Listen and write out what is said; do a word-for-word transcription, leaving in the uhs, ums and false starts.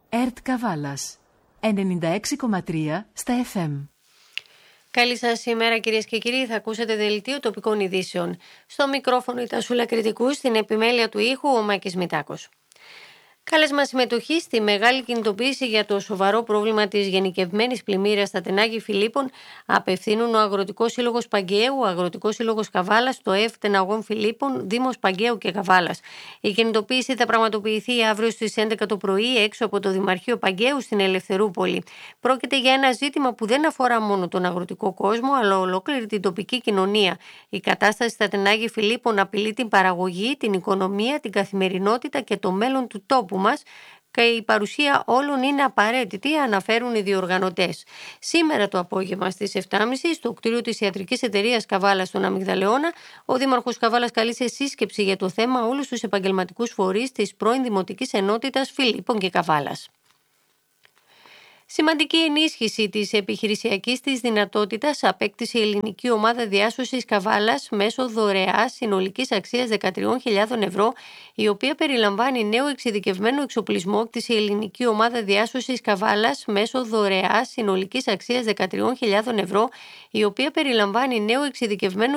ΕΡΤ Καβάλας, ενενήντα έξι κόμμα τρία στα εφ εμ. Καλή σας ημέρα κυρίες και κύριοι, θα ακούσετε δελτίο τοπικών ειδήσεων. Στο μικρόφωνο ήταν Σούλα Κρητικού, στην επιμέλεια του ήχου ο Μάκης Μητάκος. Κάλεσμα συμμετοχή στη μεγάλη κινητοποίηση για το σοβαρό πρόβλημα της γενικευμένης πλημμύρας στα Τενάγη Φιλίππων απευθύνουν ο Αγροτικός Σύλλογος Παγκαίου, ο Αγροτικός Σύλλογος Καβάλας, το ΕΦ Τεναγών Φιλίππων, Δήμος Παγκαίου και Καβάλας. Η κινητοποίηση θα πραγματοποιηθεί αύριο στις έντεκα το πρωί έξω από το Δημαρχείο Παγκαίου στην Ελευθερούπολη. Πρόκειται για ένα ζήτημα που δεν αφορά μόνο τον αγροτικό κόσμο, αλλά ολόκληρη την τοπική κοινωνία. Η κατάσταση στα Τενάγη Φιλίππων απειλεί την παραγωγή, την οικονομία, την καθημερινότητα και το μέλλον του τόπου μας και η παρουσία όλων είναι απαραίτητη, αναφέρουν οι διοργανωτές. Σήμερα το απόγευμα στις επτά και μισή στο κτίριο της Ιατρικής Εταιρείας Καβάλας στον Αμυγδαλεώνα, ο Δήμαρχος Καβάλας καλεί σε σύσκεψη για το θέμα όλους τους επαγγελματικούς φορείς της πρώην Δημοτικής Ενότητας Φιλίππων και Καβάλας. Σημαντική ενίσχυση της επιχειρησιακής της δυνατότητας απέκτησε η ελληνική ομάδα διάσωσης Καβάλας μέσω δωρεάς συνολικής αξίας δεκατρείς χιλιάδες ευρώ, η οποία περιλαμβάνει νέο εξειδικευμένο εξοπλισμό της η ελληνική ομάδα διάσωσης Καβάλας μέσω δωρεάς συνολικής αξίας δεκατρείς χιλιάδες ευρώ, η οποία περιλαμβάνει νέο εξειδικευμένο